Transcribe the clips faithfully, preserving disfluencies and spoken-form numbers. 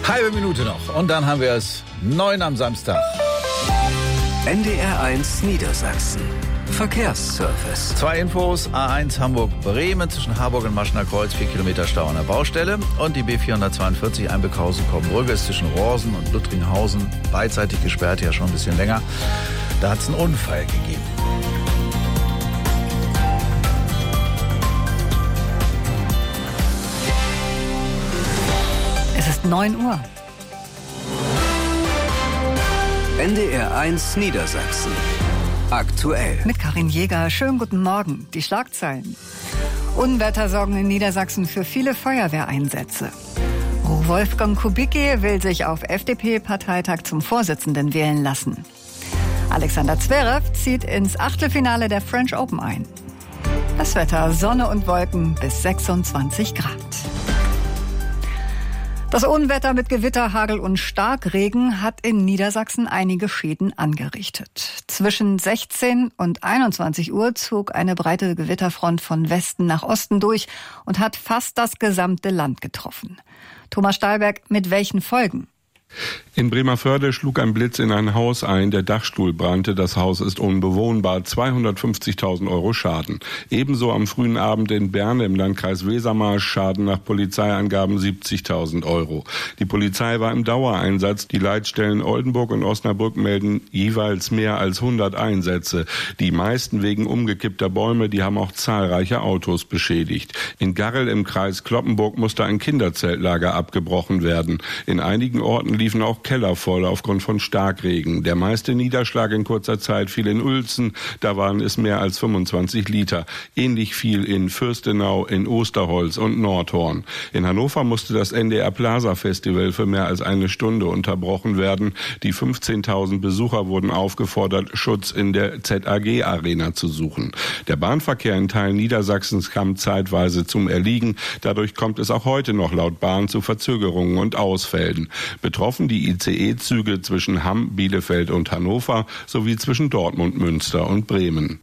Halbe Minute noch und dann haben wir es neun am Samstag. N D R eins Niedersachsen. Verkehrsservice. Zwei Infos. A eins Hamburg-Bremen zwischen Harburg und Maschener Kreuz, vier Kilometer Stau an der Baustelle. Und die B vierhundertzweiundvierzig Einbeckhausen-Kombrügge ist zwischen Rohrsen und Luttringhausen beidseitig gesperrt, ja schon ein bisschen länger. Da hat es einen Unfall gegeben. Es ist neun Uhr. N D R eins Niedersachsen. Aktuell. Mit Karin Jäger. Schönen guten Morgen. Die Schlagzeilen. Unwetter sorgen in Niedersachsen für viele Feuerwehreinsätze. Wolfgang Kubicki will sich auf F D P-Parteitag zum Vorsitzenden wählen lassen. Alexander Zverev zieht ins Achtelfinale der French Open ein. Das Wetter: Sonne und Wolken bis sechsundzwanzig Grad. Das Unwetter mit Gewitter, Hagel und Starkregen hat in Niedersachsen einige Schäden angerichtet. Zwischen sechzehn und einundzwanzig Uhr zog eine breite Gewitterfront von Westen nach Osten durch und hat fast das gesamte Land getroffen. Thomas Stahlberg, mit welchen Folgen? In Bremervörde schlug ein Blitz in ein Haus ein, der Dachstuhl brannte, das Haus ist unbewohnbar, zweihundertfünfzigtausend Euro Schaden. Ebenso am frühen Abend in Bern im Landkreis Wesermarsch, Schaden nach Polizeiangaben siebzigtausend Euro. Die Polizei war im Dauereinsatz, die Leitstellen Oldenburg und Osnabrück melden jeweils mehr als hundert Einsätze. Die meisten wegen umgekippter Bäume, die haben auch zahlreiche Autos beschädigt. In Garrel im Kreis Cloppenburg musste ein Kinderzeltlager abgebrochen werden. In einigen Orten liefen auch Keller voll aufgrund von Starkregen. Der meiste Niederschlag in kurzer Zeit fiel in Uelzen, da waren es mehr als fünfundzwanzig Liter. Ähnlich viel in Fürstenau, in Osterholz und Nordhorn. In Hannover musste das N D R Plaza Festival für mehr als eine Stunde unterbrochen werden. Die fünfzehntausend Besucher wurden aufgefordert, Schutz in der Z A G Arena zu suchen. Der Bahnverkehr in Teilen Niedersachsens kam zeitweise zum Erliegen. Dadurch kommt es auch heute noch laut Bahn zu Verzögerungen und Ausfällen. Betroffen die I C E-Züge zwischen Hamm, Bielefeld und Hannover sowie zwischen Dortmund, Münster und Bremen.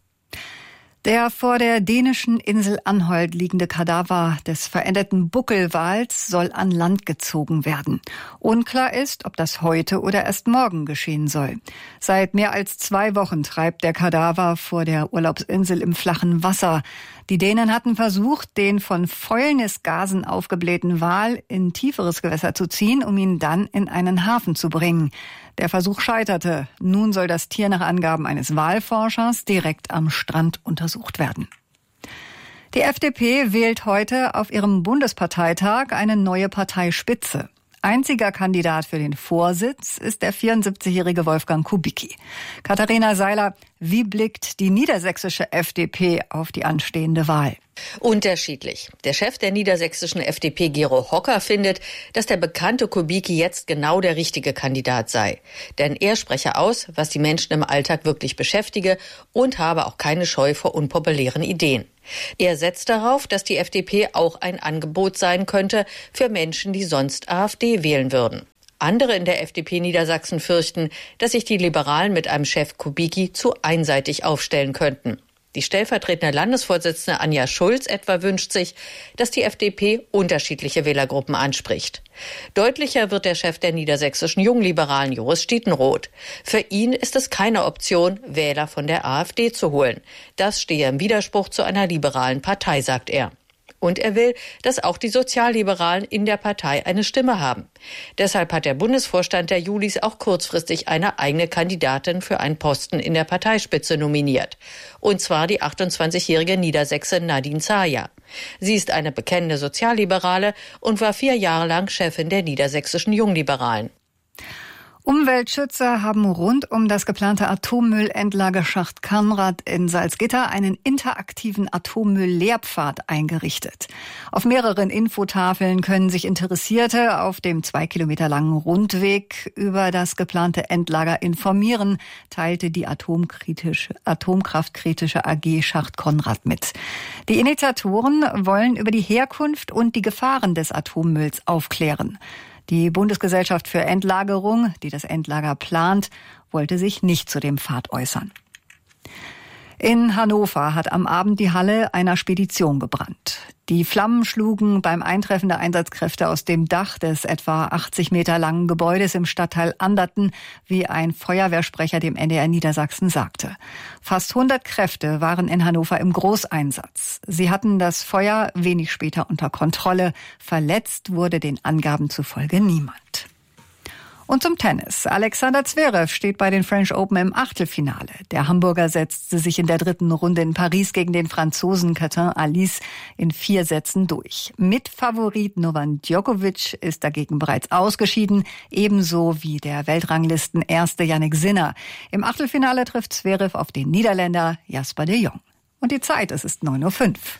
Der vor der dänischen Insel Anholt liegende Kadaver des verendeten Buckelwals soll an Land gezogen werden. Unklar ist, ob das heute oder erst morgen geschehen soll. Seit mehr als zwei Wochen treibt der Kadaver vor der Urlaubsinsel im flachen Wasser. Die Dänen hatten versucht, den von Fäulnisgasen aufgeblähten Wal in tieferes Gewässer zu ziehen, um ihn dann in einen Hafen zu bringen. Der Versuch scheiterte. Nun soll das Tier nach Angaben eines Walforschers direkt am Strand untersucht werden. Die F D P wählt heute auf ihrem Bundesparteitag eine neue Parteispitze. Einziger Kandidat für den Vorsitz ist der vierundsiebzigjährige Wolfgang Kubicki. Katharina Seiler, wie blickt die niedersächsische F D P auf die anstehende Wahl? Unterschiedlich. Der Chef der niedersächsischen F D P, Gero Hocker, findet, dass der bekannte Kubicki jetzt genau der richtige Kandidat sei. Denn er spreche aus, was die Menschen im Alltag wirklich beschäftige und habe auch keine Scheu vor unpopulären Ideen. Er setzt darauf, dass die F D P auch ein Angebot sein könnte für Menschen, die sonst AfD wählen würden. Andere in der F D P Niedersachsen fürchten, dass sich die Liberalen mit einem Chef Kubicki zu einseitig aufstellen könnten. Die stellvertretende Landesvorsitzende Anja Schulz etwa wünscht sich, dass die F D P unterschiedliche Wählergruppen anspricht. Deutlicher wird der Chef der niedersächsischen Jungliberalen, Joris Stietenroth. Für ihn ist es keine Option, Wähler von der AfD zu holen. Das stehe im Widerspruch zu einer liberalen Partei, sagt er. Und er will, dass auch die Sozialliberalen in der Partei eine Stimme haben. Deshalb hat der Bundesvorstand der Julis auch kurzfristig eine eigene Kandidatin für einen Posten in der Parteispitze nominiert. Und zwar die achtundzwanzigjährige Niedersächsin Nadine Zaja. Sie ist eine bekennende Sozialliberale und war vier Jahre lang Chefin der niedersächsischen Jungliberalen. Umweltschützer haben rund um das geplante Atommüllendlagerschacht Conrad in Salzgitter einen interaktiven Atommüll-Lehrpfad eingerichtet. Auf mehreren Infotafeln können sich Interessierte auf dem zwei Kilometer langen Rundweg über das geplante Endlager informieren, teilte die atomkritische, atomkraftkritische A G Schacht Conrad mit. Die Initiatoren wollen über die Herkunft und die Gefahren des Atommülls aufklären. Die Bundesgesellschaft für Endlagerung, die das Endlager plant, wollte sich nicht zu dem Pfad äußern. In Hannover hat am Abend die Halle einer Spedition gebrannt. Die Flammen schlugen beim Eintreffen der Einsatzkräfte aus dem Dach des etwa achtzig Meter langen Gebäudes im Stadtteil Anderten, wie ein Feuerwehrsprecher dem N D R Niedersachsen sagte. Fast hundert Kräfte waren in Hannover im Großeinsatz. Sie hatten das Feuer wenig später unter Kontrolle. Verletzt wurde den Angaben zufolge niemand. Und zum Tennis. Alexander Zverev steht bei den French Open im Achtelfinale. Der Hamburger setzte sich in der dritten Runde in Paris gegen den Franzosen Quentin Halys in vier Sätzen durch. Mitfavorit Novak Djokovic ist dagegen bereits ausgeschieden, ebenso wie der Weltranglisten-Erste Jannik Sinner. Im Achtelfinale trifft Zverev auf den Niederländer Jasper de Jong. Und die Zeit, es ist neun Uhr fünf.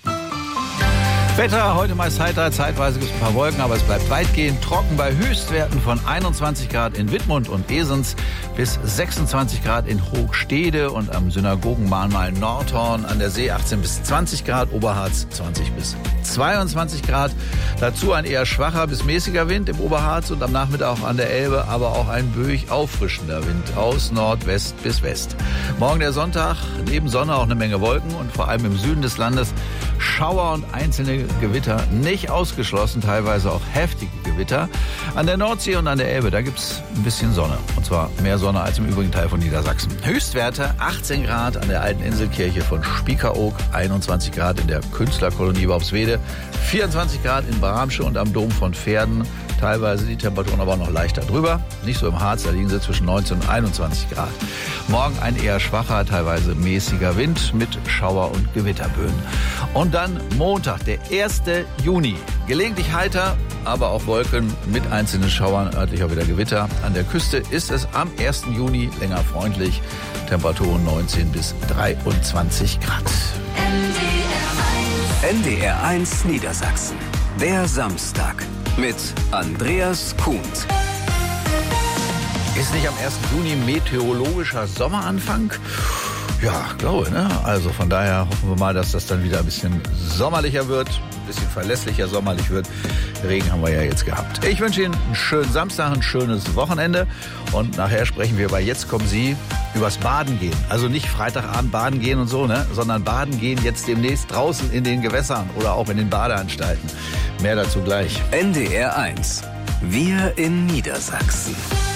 Wetter, heute meist heiter, zeitweise gibt es ein paar Wolken, aber es bleibt weitgehend trocken bei Höchstwerten von einundzwanzig Grad in Wittmund und Esens bis sechsundzwanzig Grad in Hochstede und am Synagogenmahnmal Nordhorn an der See achtzehn bis zwanzig Grad, Oberharz zwanzig bis zweiundzwanzig Grad. Dazu ein eher schwacher bis mäßiger Wind im Oberharz und am Nachmittag auch an der Elbe, aber auch ein böig auffrischender Wind aus Nordwest bis West. Morgen der Sonntag, neben Sonne auch eine Menge Wolken und vor allem im Süden des Landes Schauer und einzelne Gewitter nicht ausgeschlossen, teilweise auch heftige Gewitter. An der Nordsee und an der Elbe, da gibt's ein bisschen Sonne. Und zwar mehr Sonne als im übrigen Teil von Niedersachsen. Höchstwerte achtzehn Grad an der alten Inselkirche von Spiekeroog, einundzwanzig Grad in der Künstlerkolonie Worpswede, vierundzwanzig Grad in Bramsche und am Dom von Pferden. Teilweise die Temperaturen aber noch leichter drüber. Nicht so im Harz, da liegen sie zwischen neunzehn und einundzwanzig Grad. Morgen ein eher schwacher, teilweise mäßiger Wind mit Schauer- und Gewitterböen. Und dann Montag, der erste Juni. Gelegentlich heiter, aber auch Wolken mit einzelnen Schauern, örtlich auch wieder Gewitter. An der Küste ist es am ersten Juni länger freundlich. Temperaturen neunzehn bis dreiundzwanzig Grad. N D R eins Niedersachsen. Der Samstag mit Andreas Kuhnt. Ist nicht am ersten Juni meteorologischer Sommeranfang? Ja, glaube, ne? Also von daher hoffen wir mal, dass das dann wieder ein bisschen sommerlicher wird, ein bisschen verlässlicher sommerlich wird. Regen haben wir ja jetzt gehabt. Ich wünsche Ihnen einen schönen Samstag, ein schönes Wochenende und nachher sprechen wir bei Jetzt kommen Sie übers Baden gehen. Also nicht Freitagabend baden gehen und so, ne? Sondern baden gehen jetzt demnächst draußen in den Gewässern oder auch in den Badeanstalten. Mehr dazu gleich. N D R eins. Wir in Niedersachsen.